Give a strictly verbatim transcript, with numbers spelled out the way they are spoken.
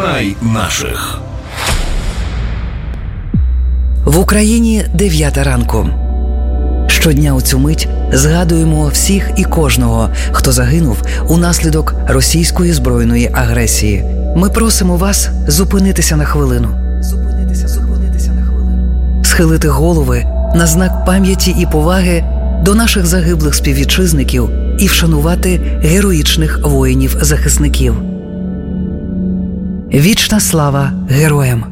Знай наших. В Україні дев'ята ранку. Щодня у цю мить згадуємо всіх і кожного, хто загинув унаслідок російської збройної агресії. Ми просимо вас зупинитися на хвилину. Зупинитися, зупинитися на хвилину. Схилити голови на знак пам'яті і поваги до наших загиблих співвітчизників і вшанувати героїчних воїнів-захисників. Вічна слава героям!